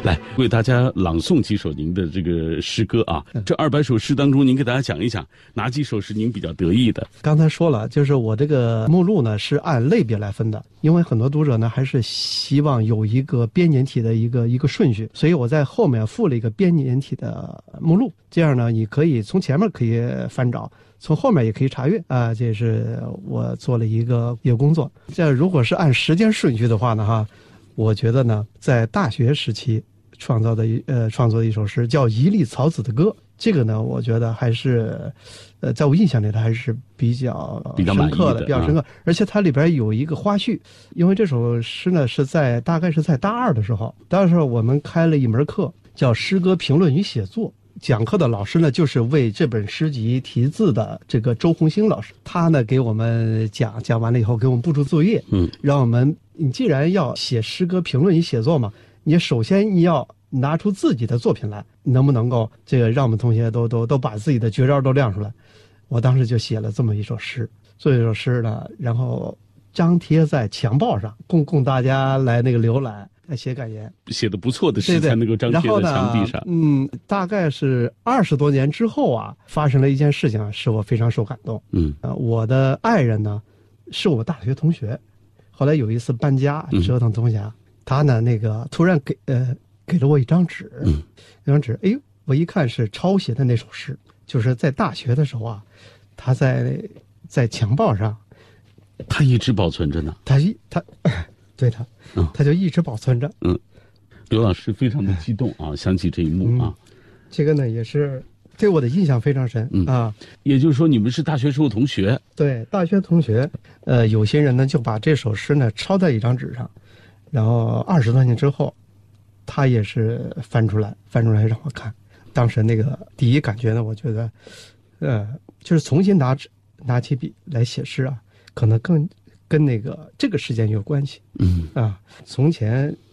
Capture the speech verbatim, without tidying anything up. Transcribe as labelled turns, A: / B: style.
A: 来为大家朗诵几首您的这个诗歌啊。这二百首诗当中，您给大家讲一讲哪几首是您比较得意的？
B: 刚才说了，就是我这个目录呢是按类别来分的，因为很多读者呢还是希望有一个编年体的一个一个顺序，所以我在后面附了一个编年体的目录，这样呢你可以从前面可以翻找，从后面也可以查阅啊、呃，这是我做了一个一个工作。这如果是按时间顺序的话呢，哈，我觉得呢，在大学时期创造的一呃创作的一首诗叫《一粒草籽的歌》，这个呢，我觉得还是，呃，在我印象里头还是比较
A: 比较
B: 深刻的，比较深刻。
A: 啊、
B: 而且它里边有一个花絮，因为这首诗呢是在大概是在大二的时候，大二的时候我们开了一门课，叫诗歌评论与写作。讲课的老师呢，就是为这本诗集题字的这个周红星老师，他呢给我们讲，讲完了以后给我们布置作业，
A: 嗯，
B: 让我们，你既然要写诗歌评论与写作嘛，你首先你要拿出自己的作品来，能不能够这个让我们同学都都都把自己的绝招都亮出来？我当时就写了这么一首诗，做一首诗呢，然后张贴在墙报上，供供大家来那个浏览。来写感言，
A: 写的不错的诗才能够张贴在墙壁上。
B: 嗯，大概是二十多年之后啊，发生了一件事情，使我非常受感动。
A: 嗯，
B: 呃，我的爱人呢，是我大学同学，后来有一次搬家折腾东西啊，嗯、他呢那个突然给呃给了我一张纸，
A: 嗯，
B: 那张纸，哎呦，我一看是抄写的那首诗，就是在大学的时候啊，他在在墙报上，
A: 他一直保存着呢。
B: 他一他。对他，嗯，他就一直保存着。
A: 嗯，刘老师非常的激动啊，想起这一幕啊、
B: 嗯，这个呢也是对我的印象非常深。
A: 嗯
B: 啊，
A: 也就是说你们是大学时候同学。
B: 对，大学同学。呃，有些人呢就把这首诗呢抄在一张纸上，然后二十多年之后，他也是翻出来，翻出来让我看。当时那个第一感觉呢，我觉得，呃，就是重新拿纸拿起笔来写诗啊，可能更。跟那个这个事件有关系，
A: 嗯
B: 啊，从前